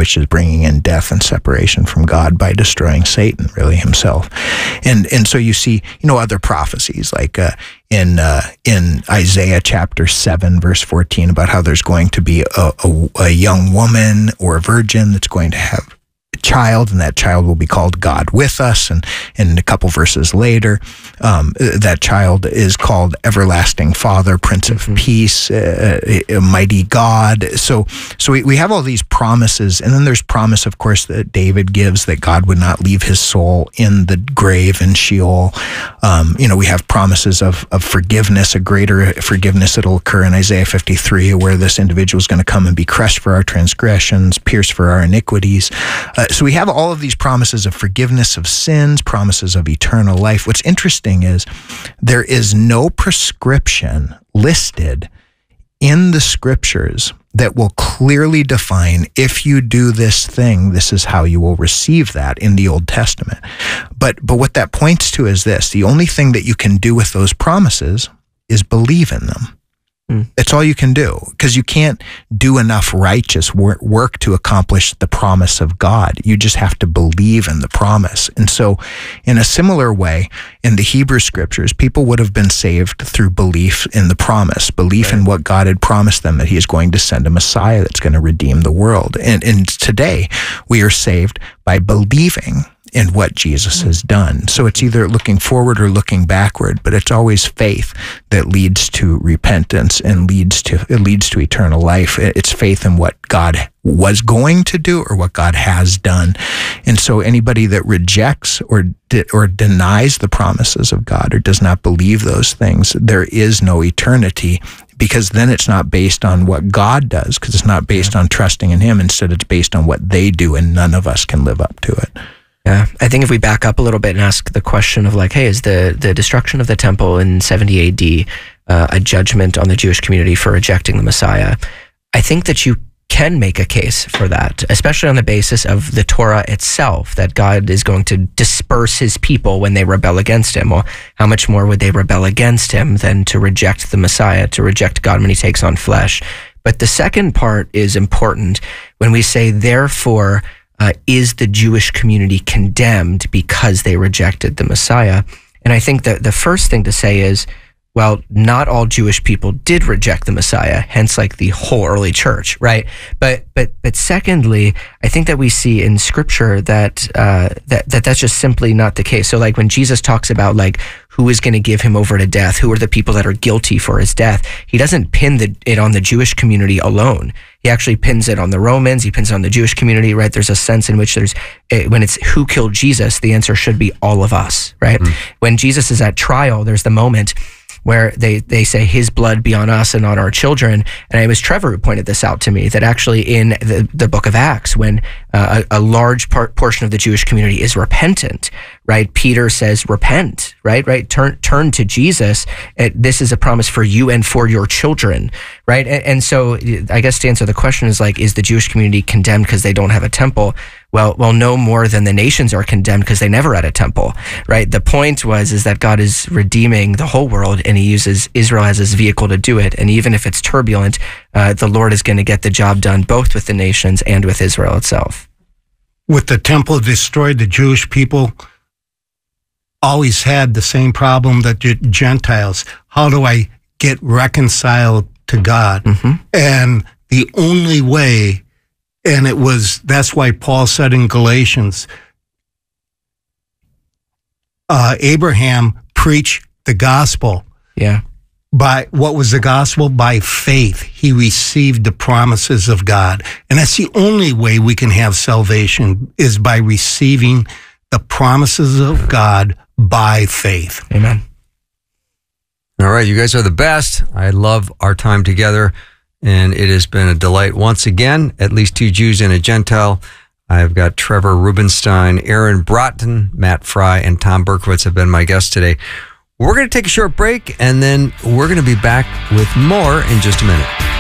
which is bringing in death and separation from God by destroying Satan, really himself. And so you see, other prophecies like in Isaiah chapter 7, verse 14, about how there's going to be a young woman or a virgin that's going to have child, and that child will be called God with us. And a couple verses later, that child is called Everlasting Father, Prince of Peace, a Mighty God. So we have all these promises, and then there's promise, of course, that David gives that God would not leave his soul in the grave in Sheol. We have promises of forgiveness, a greater forgiveness that'll occur in Isaiah 53, where this individual is going to come and be crushed for our transgressions, pierced for our iniquities. So we have all of these promises of forgiveness of sins, promises of eternal life. What's interesting is there is no prescription listed in the scriptures that will clearly define, if you do this thing, this is how you will receive that in the Old Testament. But what that points to is this: the only thing that you can do with those promises is believe in them. It's all you can do, because you can't do enough righteous work to accomplish the promise of God. You just have to believe in the promise. And so in a similar way, in the Hebrew scriptures, people would have been saved through belief in the promise, belief in what God had promised them, that he is going to send a Messiah that's going to redeem the world. And today we are saved by believing in what Jesus has done. So it's either looking forward or looking backward, but it's always faith that leads to repentance and leads to eternal life. It's faith in what God was going to do or what God has done. And so anybody that rejects or denies the promises of God or does not believe those things, there is no eternity, because then it's not based on what God does, because it's not based on trusting in him. Instead, it's based on what they do, and none of us can live up to it. Yeah, I think if we back up a little bit and ask the question of like, hey, is the destruction of the temple in 70 AD a judgment on the Jewish community for rejecting the Messiah? I think that you can make a case for that, especially on the basis of the Torah itself, that God is going to disperse his people when they rebel against him. Well, how much more would they rebel against him than to reject the Messiah, to reject God when he takes on flesh? But the second part is important when we say, therefore, is the Jewish community condemned because they rejected the Messiah? And I think that the first thing to say is, well, not all Jewish people did reject the Messiah, hence like the whole early church, right? But secondly, I think that we see in Scripture that that's just simply not the case. So like when Jesus talks about like who is going to give him over to death, who are the people that are guilty for his death, he doesn't pin it on the Jewish community alone. He actually pins it on the Romans. He pins it on the Jewish community, right? There's a sense in which when it's who killed Jesus, the answer should be all of us, right? When Jesus is at trial, there's the moment where they say his blood be on us and on our children. And it was Trevor who pointed this out to me, that actually in the book of Acts, when a large portion of the Jewish community is repentant, right? Peter says, repent, right? Turn to Jesus. This is a promise for you and for your children, right? And so I guess to answer the question is like, is the Jewish community condemned because they don't have a temple? Well, no more than the nations are condemned because they never had a temple, right? The point is that God is redeeming the whole world, and he uses Israel as his vehicle to do it. And even if it's turbulent, the Lord is going to get the job done, both with the nations and with Israel itself. With the temple destroyed, the Jewish people always had the same problem that the Gentiles. How do I get reconciled to God? And the only way, and that's why Paul said in Galatians, Abraham preached the gospel. Yeah. By what was the gospel? By faith. He received the promises of God. And that's the only way we can have salvation, is by receiving the promises of God by faith. Amen. All right, you guys are the best. I love our time together, and it has been a delight once again. At least two Jews and a Gentile. I've got Trevor Rubenstein, Aaron Broughton, Matt Fry, and Tom Berkowitz have been my guests today. We're going to take a short break, and then we're going to be back with more in just a minute.